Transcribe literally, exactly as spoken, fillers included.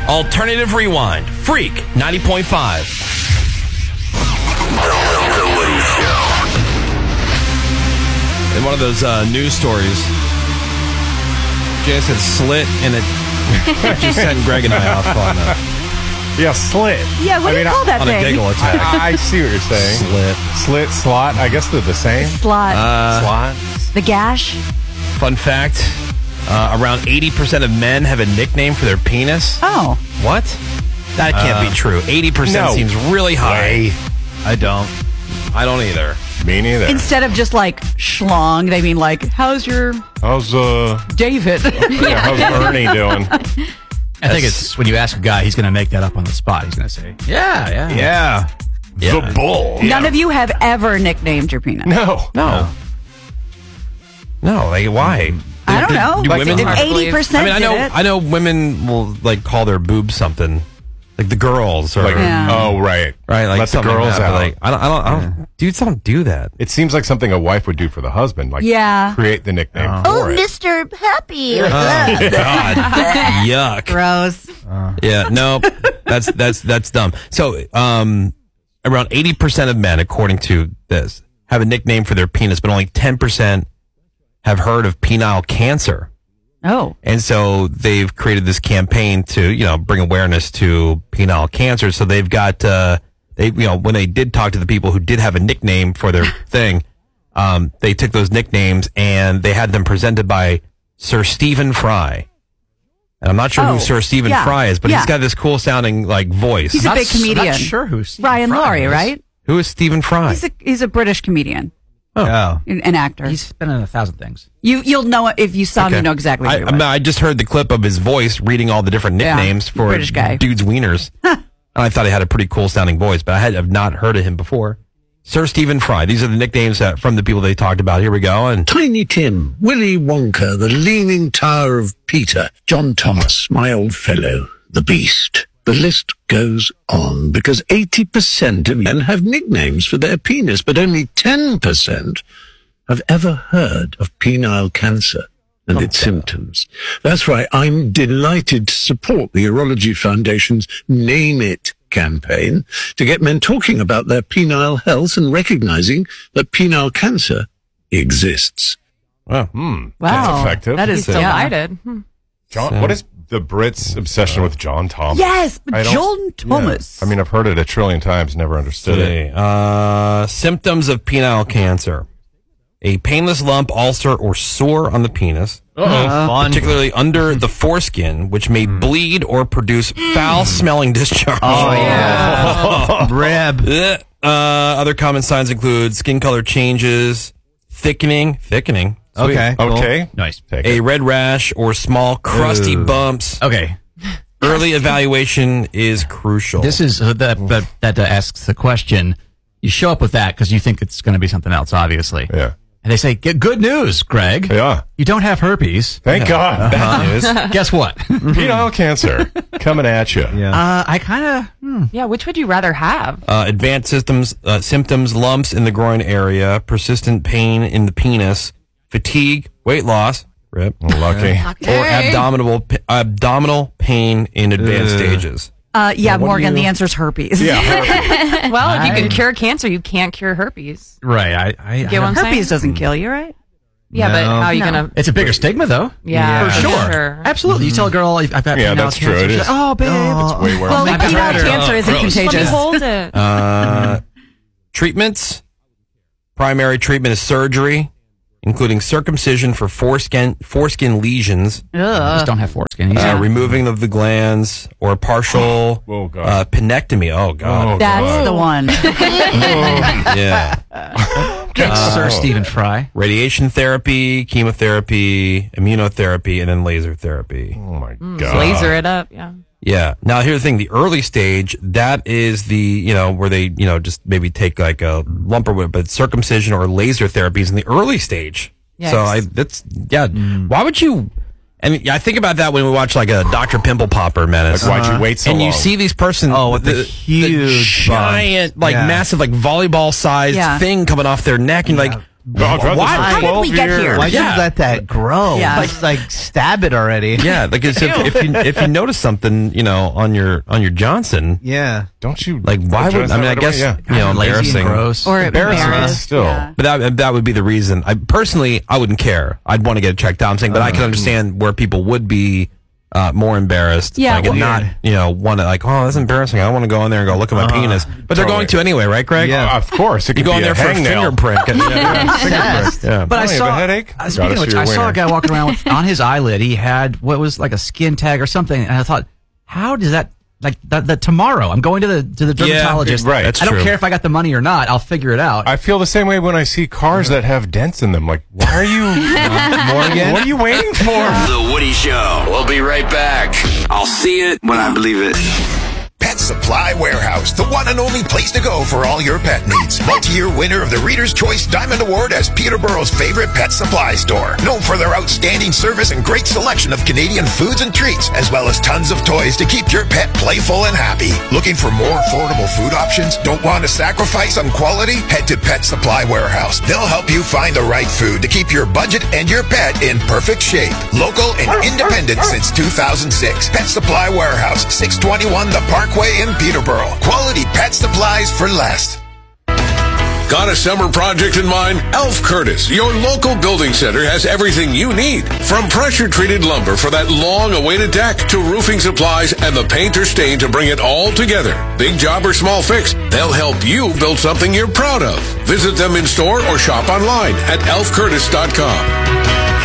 Alternative Rewind. Freak ninety point five. The Woody Show. In one of those uh, news stories, Janice had slit and it just sent Greg and I off on a, Yeah, slit. Yeah, what I do mean, you call that on a thing? giggle attack. I, I see what you're saying. Slit. Slit, slot. I guess they're the same. Slot. Uh, Slot. the gash. Fun fact, uh, around eighty percent of men have a nickname for their penis. Oh. What? That can't be true. eighty percent no seems really high. Way. I don't. I don't either. Me neither. Instead of just like schlong, they mean like, how's your How's uh? David? Yeah, how's Ernie doing? I think it's when you ask a guy, he's going to make that up on the spot. He's going to say, yeah, yeah. Yeah. Yeah. The bull. None of you have ever nicknamed your penis. No. No. No, like why? I don't know. do women- If eighty I percent mean, I know, did it. I know women will like call their boobs something, like the girls, or Like, Yeah. oh, right. right, like Let the something girls like that, out. but, Like, I don't, I don't, I don't dudes don't do that. It seems like something a wife would do for the husband. Like, Yeah. create the nickname Oh, for it. Mister Happy. Oh God, yuck. Gross. Yeah, no, that's that's that's dumb. So, um, around eighty percent of men, according to this, have a nickname for their penis, but only ten percent have heard of penile cancer. Oh. And so they've created this campaign to, you know, bring awareness to penile cancer. So they've got, uh, they, you know, when they did talk to the people who did have a nickname for their thing, um, they took those nicknames and they had them presented by Sir Stephen Fry. And I'm not sure Oh, who Sir Stephen yeah, Fry is, but yeah. he's got this cool sounding like voice. He's a Not big s- I'm comedian. not sure who's Ryan Fry Laurie, is. right? Who is Stephen Fry? He's a he's a British comedian, Oh. an an actor. He's been in a thousand things. you you'll know it if you saw him. Okay. You know exactly. I, Who I, mean, I just heard the clip of his voice reading all the different Yeah, nicknames for British guy. dudes' wieners. And I thought he had a pretty cool sounding voice, but I had have not heard of him before. Sir Stephen Fry. These are the nicknames that, from the people they talked about. Here we go. And Tiny Tim, Willy Wonka, the Leaning Tower of Peter, John Thomas, my old fellow, the Beast. The list goes on because eighty percent of men have nicknames for their penis, but only ten percent have ever heard of penile cancer and its symptoms. That's right. I'm delighted to support the Urology Foundation's Name It campaign to get men talking about their penile health and recognizing that penile cancer exists. oh, Hmm. Wow, That's effective. That is He's yeah. Delighted. Hmm. John, what is the Brits' obsession with John Thomas? Yes, I don't- John Thomas. Yeah. I mean, I've heard it a trillion times, never understood it. Uh, symptoms of penile cancer: a painless lump, ulcer, or sore on the penis, Fun. particularly under the foreskin, which may bleed or produce foul-smelling discharge. Oh, yeah. Rib. Ugh. Uh, other common signs include skin color changes, thickening, thickening. Sweet. Okay. cool. Okay. Nice. Take A it. red rash or small crusty Ooh. bumps. Okay. Early evaluation is crucial. This is uh, that, that, that uh, asks the question. You show up with that because you think it's going to be something else, obviously. Yeah. And they say, "Get good news, Greg. Yeah. You don't have herpes." Thank God. bad news. Guess what? Penile cancer coming at you. Uh, I kind of, hmm. Yeah, which would you rather have? Uh, advanced symptoms, uh, symptoms, lumps in the groin area, persistent pain in the penis, fatigue, weight loss, rip, Lucky. or abdominal p- abdominal pain in advanced Ugh. stages. Uh, yeah, what do Morgan. you- The answer is herpes. Yeah. Well, if you I- can cure cancer, you can't cure herpes. right. I, I, Get I what I'm don't- saying? herpes doesn't kill you, right? Yeah, but No. how are you No. gonna? It's a bigger stigma, though. Yeah, for for sure. sure. Absolutely. You tell a girl, I've I've got Yeah, penile that's true. cancer. It She's is. like, oh, babe, It's it's way worse. Well, I've penile heard it. cancer isn't Gross. Let me contagious. hold it. Uh, treatments. Primary treatment is surgery, including circumcision for foreskin foreskin lesions, Ugh. just don't have foreskin. He's- uh, removing of the glands, or partial Oh, God. uh, penectomy. Oh God, Oh, That's God. the one. yeah. Sir Stephen Fry. Radiation therapy, chemotherapy, immunotherapy, and then laser therapy. Oh, my Mm, God. Laser it up. Yeah. Yeah. Now here's the thing: the early stage, that is the you know where they you know just maybe take like a lump or whatever, but circumcision or laser therapy is in the early stage. Yikes. So I that's yeah. Why would you? And yeah, I think about that when we watch like a Doctor Pimple Popper Menace. Like, why'd you wait so and long? you see these person, Oh, with the huge giant, bump. like Yeah. massive, like volleyball sized Yeah. thing coming off their neck, and you're like, I've had this Why- for how did twelve we get years. here? Why did Yeah. you let that grow? Yeah. Like, like stab it already. Yeah, like it's, if, if you if you notice something, you know, on your on your Johnson, Yeah. Don't you like why would address I mean? that I right guess away? Yeah. you know, Lazy and embarrassing. gross. Or Embarrassing, embarrassed. still. Yeah. But that that would be the reason. I personally, I wouldn't care. I'd want to get it checked out. I'm saying, but I can understand where people would be uh, more embarrassed. Yeah, like, and well- not you know want to like, oh, that's embarrassing. I want to go in there and go look at my penis. But they're going to anyway, right, Greg? Yeah. Uh, of course. It You could go in be there a for a hangnail. fingerprint. Yeah, yeah, Obsessed. yeah. But I Oh, you have saw a headache? uh, Got Speaking us of which, your I saw a winner. guy walking around with, on his eyelid. He had what was like a skin tag or something, and I thought, how does that? Like that, that tomorrow, I'm going to the to the Yeah, dermatologist. right, that's I don't true. care if I got the money or not. I'll figure it out. I feel the same way when I see cars that have dents in them. Like, why are you, Morgan? What are you waiting for? The Woody Show. We'll be right back. I'll see it when I believe it. Pet Supply Warehouse, the one and only place to go for all your pet needs. Multi-year winner of the Reader's Choice Diamond Award as Peterborough's favorite pet supply store. Known for their outstanding service and great selection of Canadian foods and treats, as well as tons of toys to keep your pet playful and happy. Looking for more affordable food options? Don't want to sacrifice on quality? Head to Pet Supply Warehouse. They'll help you find the right food to keep your budget and your pet in perfect shape. Local and independent since two thousand six. Pet Supply Warehouse, six twenty-one The Parkway in Peterborough. Quality pet supplies for less. Got a summer project in mind? Elf Curtis, your local building center, has everything you need. From pressure-treated lumber for that long-awaited deck to roofing supplies and the paint or stain to bring it all together. Big job or small fix, they'll help you build something you're proud of. Visit them in store or shop online at elf curtis dot com.